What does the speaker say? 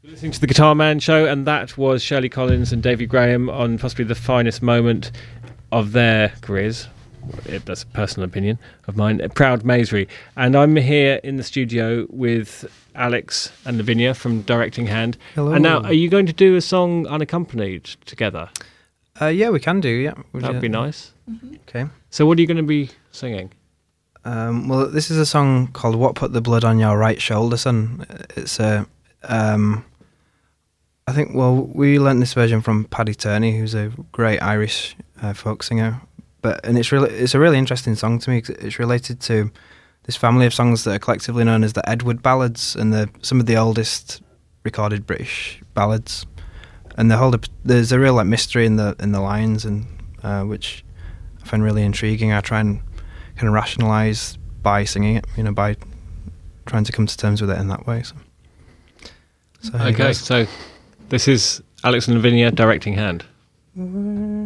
Listening to the Guitar Man show, and that was Shirley Collins and Davy Graham on possibly the finest moment of their careers. That's a personal opinion of mine. Proud Masery. And I'm here in the studio with Alex and Lavinia from Directing Hand. Hello. And now, are you going to do a song unaccompanied together? Yeah, we can do, yeah. That'd be nice. Mm-hmm. Okay. So what are you going to be singing? Well, this is a song called What Put the Blood on Your Right Shoulder, Son. It's a... I think, well, we learnt this version from Paddy Turney, who's a great Irish folk singer. And it's a really interesting song to me, 'cause it's related to this family of songs that are collectively known as the Edward Ballads, and some of the oldest recorded British ballads. And there's a real mystery in the lines, and which I find really intriguing. I try and kind of rationalise by singing it, by trying to come to terms with it in that way. So Okay, so this is Alex and Lavinia, Directing Hand.